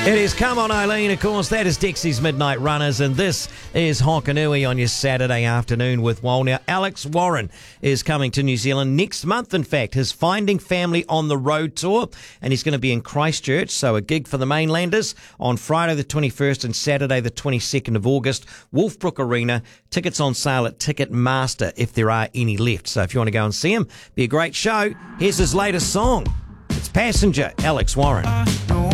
It is Come On Eileen, of course. That is Dixie's Midnight Runners, and this is Hokanui on your Saturday afternoon with Wal. Now, Alex Warren is coming to New Zealand next month, in fact, his Finding Family on the Road tour, and he's going to be in Christchurch, so a gig for the mainlanders on Friday the 21st and Saturday the 22nd of August, Wolfbrook Arena. Tickets on sale at Ticketmaster if there are any left, so if you want to go and see him, be a great show. Here's his latest song. It's Passenger, Alex Warren.